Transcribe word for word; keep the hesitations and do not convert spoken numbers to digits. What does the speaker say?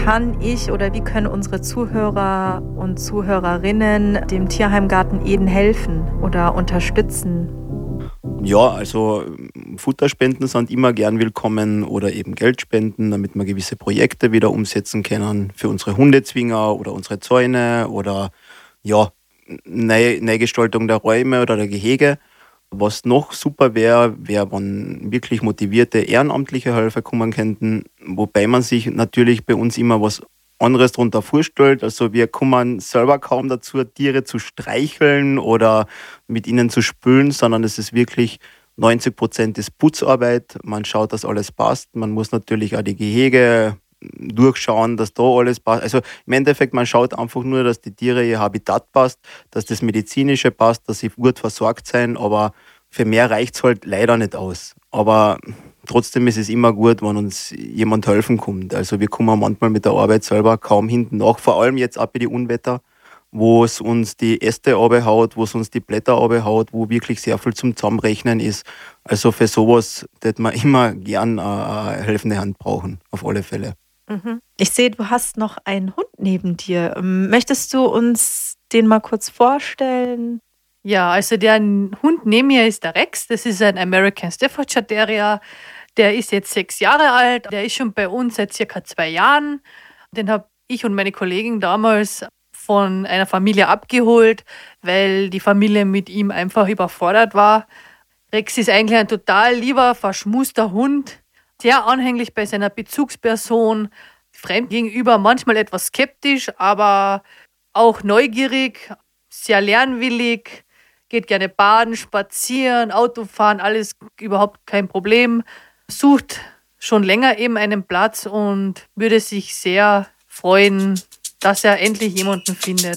kann ich oder wie können unsere Zuhörer und Zuhörerinnen dem Tierheimgarten Eden helfen oder unterstützen? Ja, also Futterspenden sind immer gern willkommen oder eben Geldspenden, damit wir gewisse Projekte wieder umsetzen können für unsere Hundezwinger oder unsere Zäune oder ja, Neu Neugestaltung der Räume oder der Gehege. Was noch super wäre, wäre, wenn wirklich motivierte ehrenamtliche Helfer kommen könnten, wobei man sich natürlich bei uns immer was anderes darunter vorstellt. Also wir kommen selber kaum dazu, Tiere zu streicheln oder mit ihnen zu spülen, sondern es ist wirklich neunzig Prozent ist Putzarbeit. Man schaut, dass alles passt. Man muss natürlich auch die Gehege durchschauen, dass da alles passt. Also im Endeffekt, man schaut einfach nur, dass die Tiere ihr Habitat passt, dass das Medizinische passt, dass sie gut versorgt sein, aber für mehr reicht es halt leider nicht aus. Aber trotzdem ist es immer gut, wenn uns jemand helfen kommt. Also wir kommen manchmal mit der Arbeit selber kaum hinten nach, vor allem jetzt auch bei den Unwetter, wo es uns die Äste runterhaut, wo es uns die Blätter runterhaut, wo wirklich sehr viel zum Zusammenrechnen ist. Also für sowas wird man immer gern eine helfende Hand brauchen, auf alle Fälle. Mhm. Ich sehe, du hast noch einen Hund neben dir. Ähm, Möchtest du uns den mal kurz vorstellen? Ja, also der Hund neben mir ist der Rex. Das ist ein American Staffordshire Terrier. Der ist jetzt sechs Jahre alt. Der ist schon bei uns seit circa zwei Jahren. Den habe ich und meine Kollegin damals von einer Familie abgeholt, weil die Familie mit ihm einfach überfordert war. Rex ist eigentlich ein total lieber, verschmuster Hund, sehr anhänglich bei seiner Bezugsperson, fremd gegenüber, manchmal etwas skeptisch, aber auch neugierig, sehr lernwillig, geht gerne baden, spazieren, Autofahren, alles überhaupt kein Problem, sucht schon länger eben einen Platz und würde sich sehr freuen, dass er endlich jemanden findet.